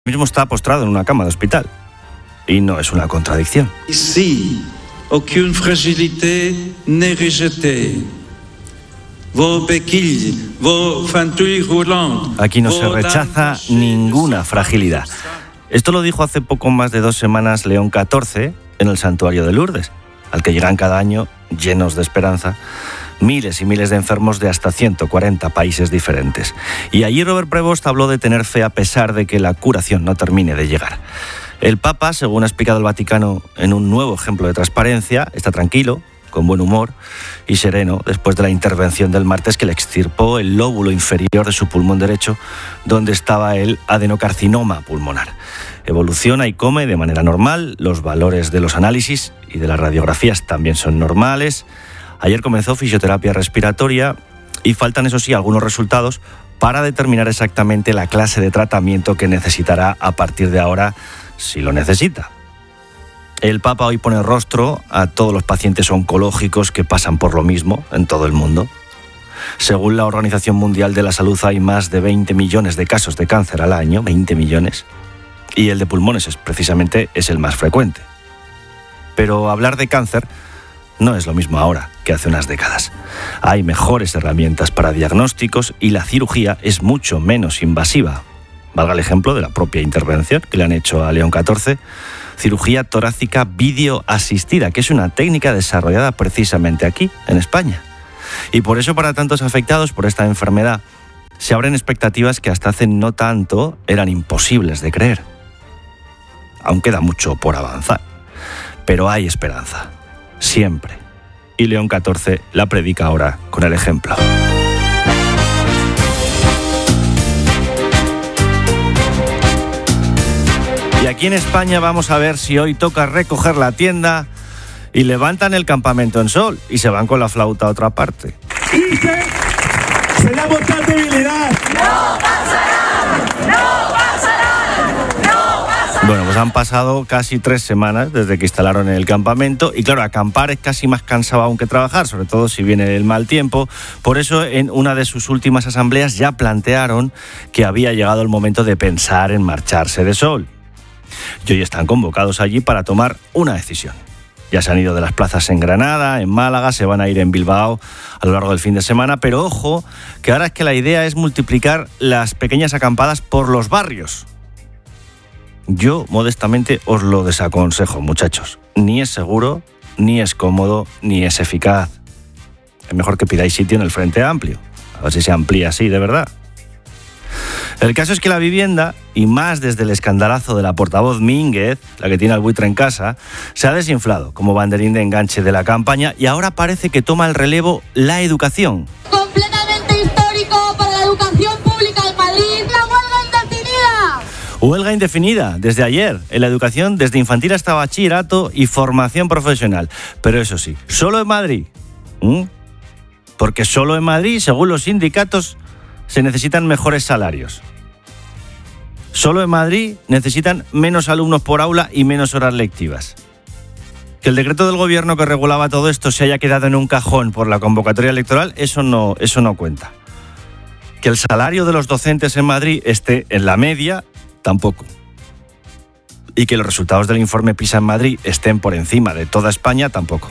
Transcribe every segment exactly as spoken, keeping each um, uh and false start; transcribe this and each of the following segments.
mismo está postrado en una cama de hospital. Y no es una contradicción. Ici, aucune fragilité n'est rejetée. Vos béquilles, vos fantouilles roulantes. Aquí no se rechaza ninguna fragilidad. Esto lo dijo hace poco más de dos semanas León catorce en el santuario de Lourdes, al que llegan cada año, llenos de esperanza, miles y miles de enfermos de hasta ciento cuarenta países diferentes. Y allí Robert Prevost habló de tener fe a pesar de que la curación no termine de llegar. El Papa, según ha explicado el Vaticano en un nuevo ejemplo de transparencia, está tranquilo, con buen humor y sereno después de la intervención del martes que le extirpó el lóbulo inferior de su pulmón derecho, donde estaba el adenocarcinoma pulmonar. Evoluciona y come de manera normal, los valores de los análisis y de las radiografías también son normales. Ayer comenzó fisioterapia respiratoria y faltan, eso sí, algunos resultados para determinar exactamente la clase de tratamiento que necesitará a partir de ahora, si lo necesita. El Papa hoy pone rostro a todos los pacientes oncológicos que pasan por lo mismo en todo el mundo. Según la Organización Mundial de la Salud, hay más de veinte millones de casos de cáncer al año, veinte millones, y el de pulmones es precisamente es el más frecuente. Pero hablar de cáncer no es lo mismo ahora que hace unas décadas. Hay mejores herramientas para diagnósticos y la cirugía es mucho menos invasiva. Valga el ejemplo de la propia intervención que le han hecho a León catorce, cirugía torácica videoasistida, que es una técnica desarrollada precisamente aquí, en España. Y por eso para tantos afectados por esta enfermedad se abren expectativas que hasta hace no tanto eran imposibles de creer. Aún queda mucho por avanzar, pero hay esperanza, siempre. Y León catorce la predica ahora con el ejemplo. Y aquí en España vamos a ver si hoy toca recoger la tienda y levantan el campamento en Sol y se van con la flauta a otra parte. Y se, se da mucha debilidad. ¡No pasará! ¡No pasará! ¡No pasará! Bueno, pues han pasado casi tres semanas desde que instalaron el campamento y claro, acampar es casi más cansado aún que trabajar, sobre todo si viene el mal tiempo. Por eso en una de sus últimas asambleas ya plantearon que había llegado el momento de pensar en marcharse de Sol. Y hoy están convocados allí para tomar una decisión. Ya se han ido de las plazas en Granada, en Málaga, se van a ir en Bilbao a lo largo del fin de semana, pero ojo, que ahora es que la idea es multiplicar las pequeñas acampadas por los barrios. Yo, modestamente, os lo desaconsejo, muchachos. Ni es seguro, ni es cómodo, ni es eficaz. Es mejor que pidáis sitio en el Frente Amplio, a ver si se amplía así de verdad. El caso es que la vivienda, y más desde el escandalazo de la portavoz Mínguez, la que tiene al buitre en casa, se ha desinflado como banderín de enganche de la campaña y ahora parece que toma el relevo la educación. Completamente histórico para la educación pública en Madrid, la huelga indefinida. Huelga indefinida, desde ayer, en la educación desde infantil hasta bachillerato y formación profesional. Pero eso sí, solo en Madrid. ¿Mm? Porque solo en Madrid, según los sindicatos, se necesitan mejores salarios. Solo en Madrid necesitan menos alumnos por aula y menos horas lectivas. Que el decreto del gobierno que regulaba todo esto se haya quedado en un cajón por la convocatoria electoral, eso no, eso no cuenta. Que el salario de los docentes en Madrid esté en la media, tampoco. Y que los resultados del informe PISA en Madrid estén por encima de toda España, tampoco.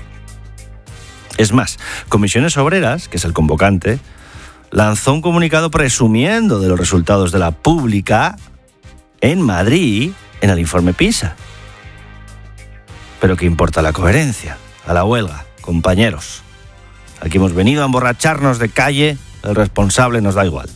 Es más, Comisiones Obreras, que es el convocante, lanzó un comunicado presumiendo de los resultados de la pública en Madrid en el informe PISA. Pero ¿qué importa la coherencia? A la huelga, compañeros. Aquí hemos venido a emborracharnos de calle, el responsable nos da igual.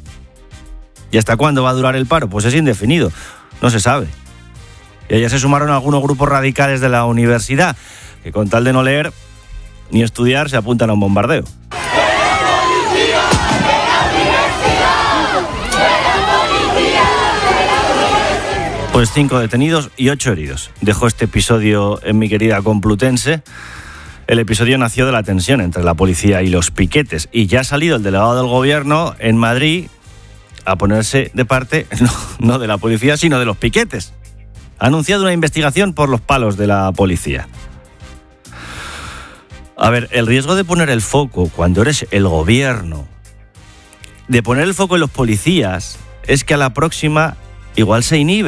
¿Y hasta cuándo va a durar el paro? Pues es indefinido, no se sabe. Y ayer se sumaron algunos grupos radicales de la universidad, que con tal de no leer ni estudiar se apuntan a un bombardeo. Pues cinco detenidos y ocho heridos. Dejó este episodio en mi querida Complutense. El episodio nació de la tensión entre la policía y los piquetes. Y ya ha salido el delegado del gobierno en Madrid a ponerse de parte, no, no de la policía, sino de los piquetes. Ha anunciado una investigación por los palos de la policía. A ver, el riesgo de poner el foco cuando eres el gobierno, de poner el foco en los policías, es que a la próxima igual se inhibe